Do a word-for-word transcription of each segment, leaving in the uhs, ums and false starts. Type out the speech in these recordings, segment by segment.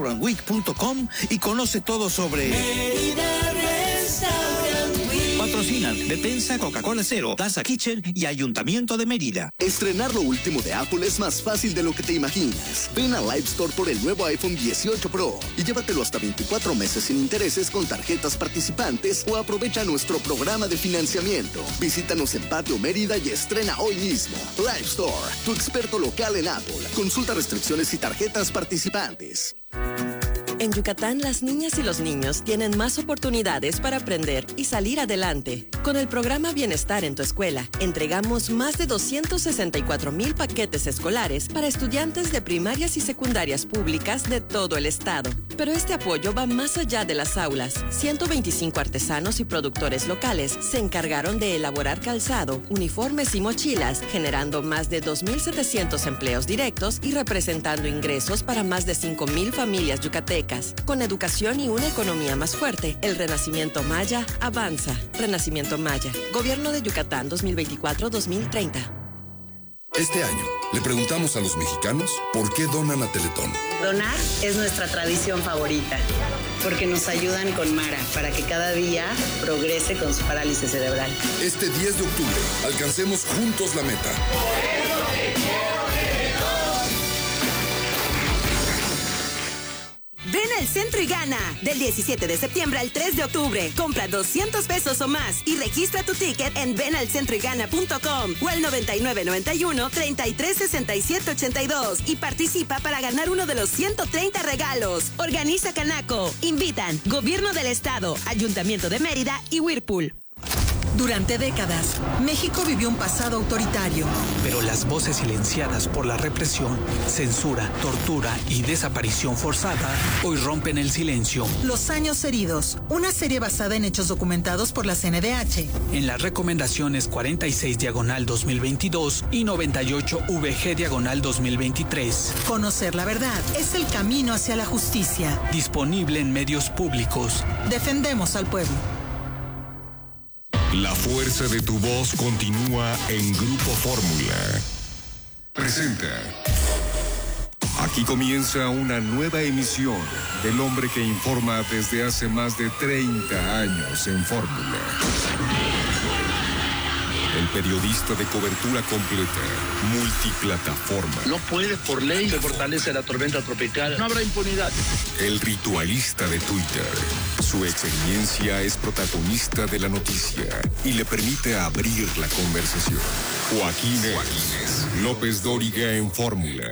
week punto com y conoce todo sobre Mérida Restaurant Week. Patrocinan Defensa, Coca-Cola Cero, Plaza Kitchen y Ayuntamiento de Mérida. Estrenar lo último de Apple es más fácil de lo que te imaginas. Ven a Live Store por el nuevo iPhone dieciocho Pro y llévatelo hasta veinticuatro meses sin intereses con tarjetas participantes o aprovecha nuestro programa de financiamiento. Visítanos en Patio Mérida y estrena hoy mismo. Live Store, tu experto local en Apple. Consulta restricciones y tarjetas participantes. En Yucatán, las niñas y los niños tienen más oportunidades para aprender y salir adelante. Con el programa Bienestar en tu Escuela, entregamos más de doscientos sesenta y cuatro mil paquetes escolares para estudiantes de primarias y secundarias públicas de todo el estado. Pero este apoyo va más allá de las aulas. ciento veinticinco artesanos y productores locales se encargaron de elaborar calzado, uniformes y mochilas, generando más de dos mil setecientos empleos directos y representando ingresos para más de cinco mil familias yucatecas. Con educación y una economía más fuerte, el Renacimiento Maya avanza. Renacimiento Maya. Gobierno de Yucatán dos mil veinticuatro a dos mil treinta. Este año, le preguntamos a los mexicanos por qué donan a Teletón. Donar es nuestra tradición favorita, porque nos ayudan con Mara para que cada día progrese con su parálisis cerebral. Este diez de octubre, alcancemos juntos la meta. Por eso te quiero, Teletón. Ven al centro y gana. Del diecisiete de septiembre al tres de octubre. Compra doscientos pesos o más y registra tu ticket en ven al centro y gana punto com o al noventa y nueve noventa y uno treinta y tres sesenta y siete ochenta y dos y participa para ganar uno de los ciento treinta regalos. Organiza Canaco. Invitan Gobierno del Estado, Ayuntamiento de Mérida y Whirlpool. Durante décadas, México vivió un pasado autoritario. Pero las voces silenciadas por la represión, censura, tortura y desaparición forzada hoy rompen el silencio. Los años heridos, una serie basada en hechos documentados por la C N D H. En las recomendaciones cuarenta y seis diagonal dos mil veintidós y noventa y ocho V G diagonal dos mil veintitrés. Conocer la verdad es el camino hacia la justicia. Disponible en medios públicos. Defendemos al pueblo. La fuerza de tu voz continúa en Grupo Fórmula. Presenta. Aquí comienza una nueva emisión del hombre que informa desde hace más de treinta años en Fórmula. El periodista de cobertura completa, multiplataforma. No puede, por ley, se fortalece la tormenta tropical. No habrá impunidad. El ritualista de Twitter. Su experiencia es protagonista de la noticia y le permite abrir la conversación. Joaquín Joaquín López Dóriga en Fórmula.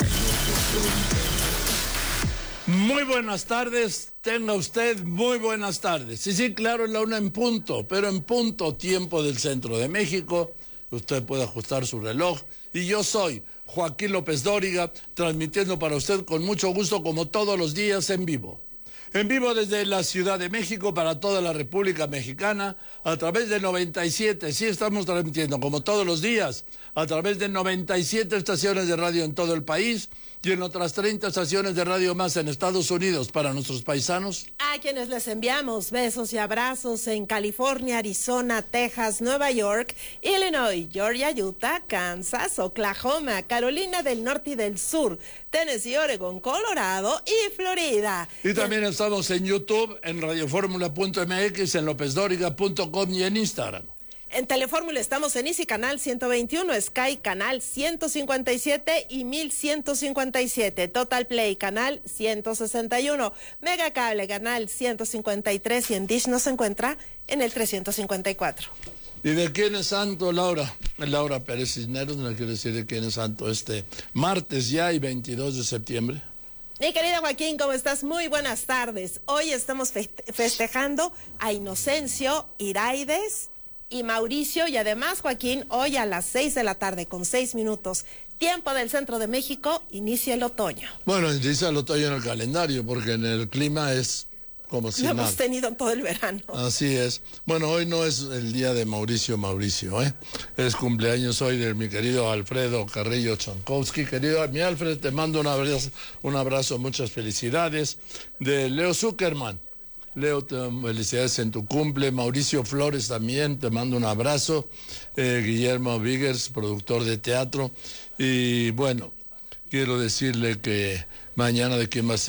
Muy buenas tardes, tenga usted muy buenas tardes. Sí, sí, claro, es la una en punto, pero en punto tiempo del centro de México. Usted puede ajustar su reloj. Y yo soy Joaquín López Dóriga, transmitiendo para usted con mucho gusto, como todos los días, en vivo. En vivo desde la Ciudad de México para toda la República Mexicana a través de noventa y siete, sí estamos transmitiendo como todos los días a través de noventa y siete estaciones de radio en todo el país y en otras treinta estaciones de radio más en Estados Unidos para nuestros paisanos. A quienes les enviamos besos y abrazos en California, Arizona, Texas, Nueva York, Illinois, Georgia, Utah, Kansas, Oklahoma, Carolina del Norte y del Sur, Tennessee, Oregon, Colorado y Florida. Y también estamos en YouTube, en radioformula punto m x, en lópez dóriga punto com y en Instagram. En Telefórmula estamos en Easy Canal ciento veintiuno, Sky Canal ciento cincuenta y siete y mil ciento cincuenta y siete, Total Play Canal ciento sesenta y uno, Mega Cable Canal ciento cincuenta y tres y en Dish nos encuentra en el trescientos cincuenta y cuatro. ¿Y de quién es santo, Laura? Laura Pérez Cisneros, no quiere decir de quién es santo este martes ya y veintidós de septiembre. Mi querido Joaquín, ¿cómo estás? Muy buenas tardes. Hoy estamos festejando a Inocencio, Iraides y Mauricio, y además, Joaquín, hoy a las seis de la tarde con seis minutos, tiempo del centro de México, inicia el otoño. Bueno, inicia el otoño en el calendario, porque en el clima es como si Lo nada. hemos tenido todo el verano. Así es. Bueno, hoy no es el día de Mauricio Mauricio, ¿eh? Es cumpleaños hoy de mi querido Alfredo Carrillo Chankowski. Querido mi Alfred, te mando un abrazo, un abrazo, muchas felicidades. De Leo Zuckerman. Leo, te felicidades en tu cumple. Mauricio Flores también, te mando un abrazo. Eh, Guillermo Vigers, productor de teatro. Y bueno, quiero decirle que mañana de quién va a ser